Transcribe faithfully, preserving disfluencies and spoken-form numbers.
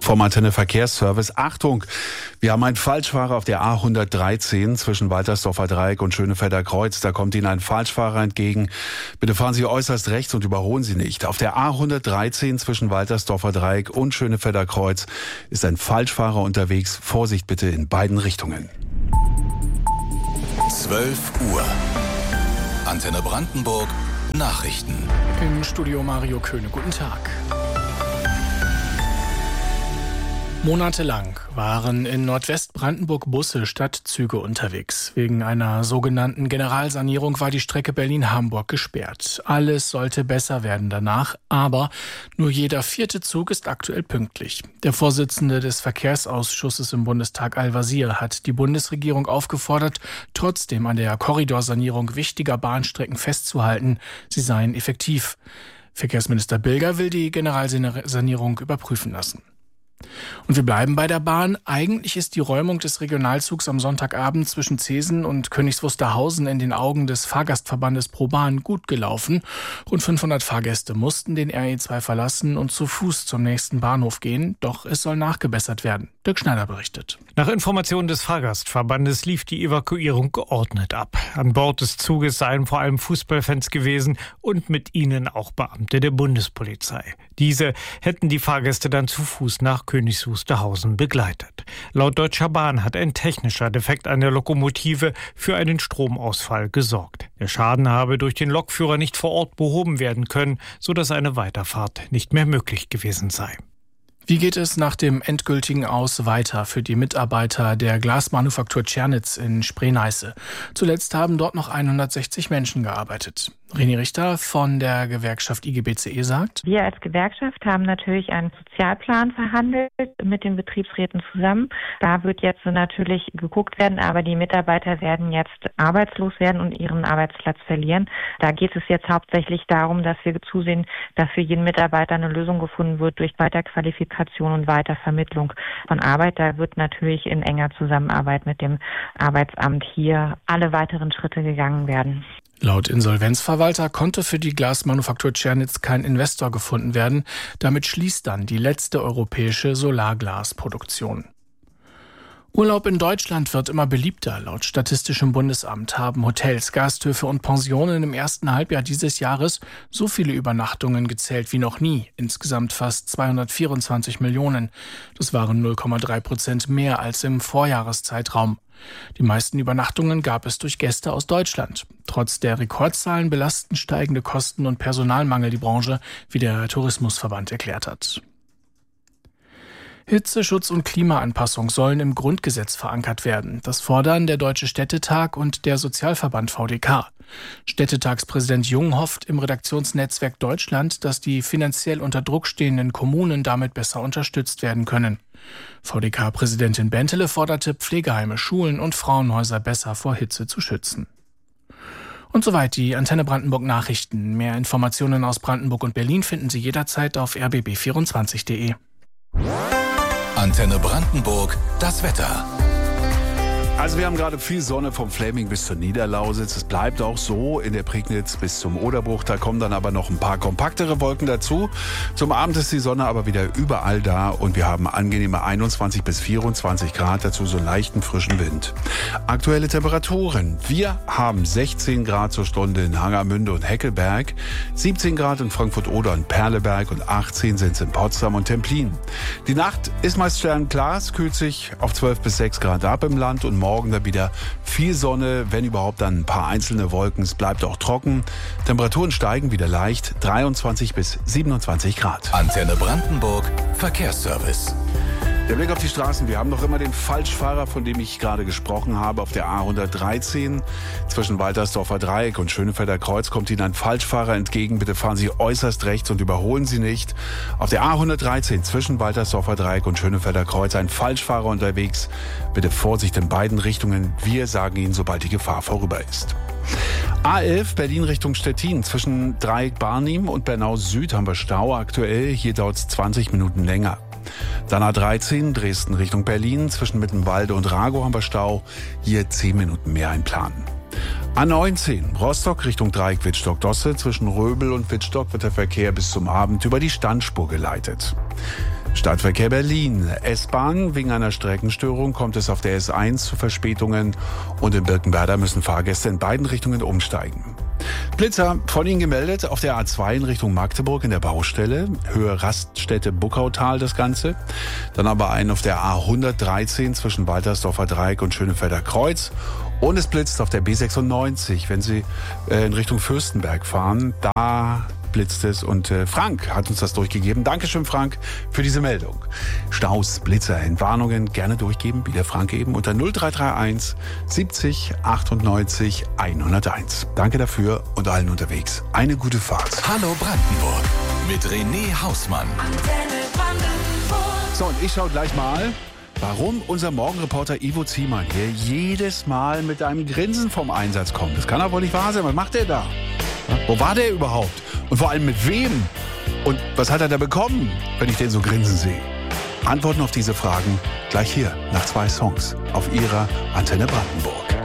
Vom Antenne Verkehrsservice. Achtung, wir haben einen Falschfahrer auf der A hundertdreizehn zwischen Waltersdorfer Dreieck und Schönefelder Kreuz. Da kommt Ihnen ein Falschfahrer entgegen. Bitte fahren Sie äußerst rechts und überholen Sie nicht. Auf der A hundertdreizehn zwischen Waltersdorfer Dreieck und Schönefelder Kreuz ist ein Falschfahrer unterwegs. Vorsicht bitte in beiden Richtungen. zwölf Uhr. Antenne Brandenburg. Nachrichten. Im Studio Mario Köhne. Guten Tag. Monatelang waren in Nordwestbrandenburg Busse statt Züge unterwegs. Wegen einer sogenannten Generalsanierung war die Strecke Berlin-Hamburg gesperrt. Alles sollte besser werden danach, aber nur jeder vierte Zug ist aktuell pünktlich. Der Vorsitzende des Verkehrsausschusses im Bundestag Al-Wazir hat die Bundesregierung aufgefordert, trotzdem an der Korridorsanierung wichtiger Bahnstrecken festzuhalten. Sie seien effektiv. Verkehrsminister Bilger will die Generalsanierung überprüfen lassen. Und wir bleiben bei der Bahn. Eigentlich ist die Räumung des Regionalzugs am Sonntagabend zwischen Zeesen und Königs Wusterhausen in den Augen des Fahrgastverbandes ProBahn gut gelaufen. Rund fünfhundert Fahrgäste mussten den R E zwei verlassen und zu Fuß zum nächsten Bahnhof gehen. Doch es soll nachgebessert werden. Dirk Schneider berichtet. Nach Informationen des Fahrgastverbandes lief die Evakuierung geordnet ab. An Bord des Zuges seien vor allem Fußballfans gewesen und mit ihnen auch Beamte der Bundespolizei. Diese hätten die Fahrgäste dann zu Fuß nach Königs Wusterhausen begleitet. Laut Deutscher Bahn hat ein technischer Defekt an der Lokomotive für einen Stromausfall gesorgt. Der Schaden habe durch den Lokführer nicht vor Ort behoben werden können, sodass eine Weiterfahrt nicht mehr möglich gewesen sei. Wie geht es nach dem endgültigen Aus weiter für die Mitarbeiter der Glasmanufaktur Tschernitz in Spree-Neiße? Zuletzt haben dort noch hundertsechzig Menschen gearbeitet. René Richter von der Gewerkschaft I G B C E sagt: Wir als Gewerkschaft haben natürlich einen Sozialplan verhandelt mit den Betriebsräten zusammen. Da wird jetzt natürlich geguckt werden, aber die Mitarbeiter werden jetzt arbeitslos werden und ihren Arbeitsplatz verlieren. Da geht es jetzt hauptsächlich darum, dass wir zusehen, dass für jeden Mitarbeiter eine Lösung gefunden wird durch Weiterqualifikation und Weitervermittlung von Arbeit. Da wird natürlich in enger Zusammenarbeit mit dem Arbeitsamt hier alle weiteren Schritte gegangen werden. Laut Insolvenzverwalter konnte für die Glasmanufaktur Tschernitz kein Investor gefunden werden. Damit schließt dann die letzte europäische Solarglasproduktion. Urlaub in Deutschland wird immer beliebter. Laut Statistischem Bundesamt haben Hotels, Gasthöfe und Pensionen im ersten Halbjahr dieses Jahres so viele Übernachtungen gezählt wie noch nie. Insgesamt fast zweihundertvierundzwanzig Millionen. Das waren null Komma drei Prozent mehr als im Vorjahreszeitraum. Die meisten Übernachtungen gab es durch Gäste aus Deutschland. Trotz der Rekordzahlen belasten steigende Kosten und Personalmangel die Branche, wie der Tourismusverband erklärt hat. Hitzeschutz und Klimaanpassung sollen im Grundgesetz verankert werden. Das fordern der Deutsche Städtetag und der Sozialverband V D K. Städtetagspräsident Jung hofft im Redaktionsnetzwerk Deutschland, dass die finanziell unter Druck stehenden Kommunen damit besser unterstützt werden können. V D K-Präsidentin Bentele forderte Pflegeheime, Schulen und Frauenhäuser besser vor Hitze zu schützen. Und soweit die Antenne Brandenburg Nachrichten. Mehr Informationen aus Brandenburg und Berlin finden Sie jederzeit auf r b b vierundzwanzig punkt de. Antenne Brandenburg, das Wetter. Also wir haben gerade viel Sonne vom Fläming bis zur Niederlausitz. Es bleibt auch so in der Prignitz bis zum Oderbruch. Da kommen dann aber noch ein paar kompaktere Wolken dazu. Zum Abend ist die Sonne aber wieder überall da und wir haben angenehme einundzwanzig bis vierundzwanzig Grad, dazu so einen leichten frischen Wind. Aktuelle Temperaturen. Wir haben sechzehn Grad zur Stunde in Hangermünde und Heckelberg, siebzehn Grad in Frankfurt-Oder und Perleberg und achtzehn sind es in Potsdam und Templin. Die Nacht ist meist sternklar, es kühlt sich auf zwölf bis sechs Grad ab im Land und morgen Morgen dann wieder viel Sonne, wenn überhaupt dann ein paar einzelne Wolken. Es bleibt auch trocken. Temperaturen steigen wieder leicht, dreiundzwanzig bis siebenundzwanzig Grad. Antenne Brandenburg, Verkehrsservice. Der Blick auf die Straßen. Wir haben noch immer den Falschfahrer, von dem ich gerade gesprochen habe, auf der A hundertdreizehn. Zwischen Waltersdorfer Dreieck und Schönefelder Kreuz kommt Ihnen ein Falschfahrer entgegen. Bitte fahren Sie äußerst rechts und überholen Sie nicht. Auf der A hundertdreizehn zwischen Waltersdorfer Dreieck und Schönefelder Kreuz ein Falschfahrer unterwegs. Bitte Vorsicht in beiden Richtungen. Wir sagen Ihnen, sobald die Gefahr vorüber ist. A elf Berlin Richtung Stettin. Zwischen Dreieck Barnim und Bernau Süd haben wir Stau aktuell. Hier dauert es zwanzig Minuten länger. Dann A dreizehn Dresden Richtung Berlin. Zwischen Mittenwalde und Ragow haben wir Stau. Hier zehn Minuten mehr einplanen. A neunzehn Rostock Richtung Dreieck Wittstock-Dosse. Zwischen Röbel und Wittstock wird der Verkehr bis zum Abend über die Standspur geleitet. Stadtverkehr Berlin. S-Bahn. Wegen einer Streckenstörung kommt es auf der S eins zu Verspätungen und in Birkenwerder müssen Fahrgäste in beiden Richtungen umsteigen. Blitzer, von Ihnen gemeldet, auf der A zwei in Richtung Magdeburg in der Baustelle, Höhe Raststätte Buckautal das Ganze. Dann aber einen auf der A hundertdreizehn zwischen Waltersdorfer Dreieck und Schönefelder Kreuz. Und es blitzt auf der B sechsundneunzig, wenn Sie äh, in Richtung Fürstenberg fahren. Da blitzt es und äh, Frank hat uns das durchgegeben. Dankeschön, Frank, für diese Meldung. Staus, Blitzer, Entwarnungen gerne durchgeben, wie der Frank eben, unter null drei drei eins siebzig achtundneunzig hunderteins. Danke dafür und allen unterwegs. Eine gute Fahrt. Hallo Brandenburg mit René Hausmann. So, und ich schaue gleich mal, warum unser Morgenreporter Ivo Ziemann hier jedes Mal mit einem Grinsen vom Einsatz kommt. Das kann aber wohl nicht wahr sein. Was macht der da? Wo war der überhaupt? Und vor allem mit wem? Und was hat er da bekommen, wenn ich den so grinsen sehe? Antworten auf diese Fragen gleich hier nach zwei Songs auf Ihrer Antenne Brandenburg.